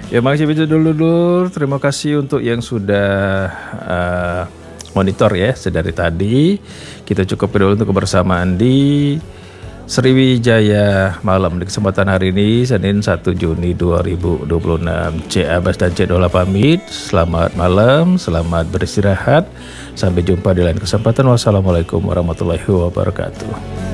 Ya makasih dulu. Terima kasih untuk yang sudah monitor ya sedari tadi. Kita cukup dulu untuk kebersamaan di Sriwijaya malam di kesempatan hari ini Senin 1 Juni 2026. Cik Abbas dan Cik Dola pamit. Selamat malam, selamat beristirahat. Sampai jumpa di lain kesempatan. Wassalamualaikum warahmatullahi wabarakatuh.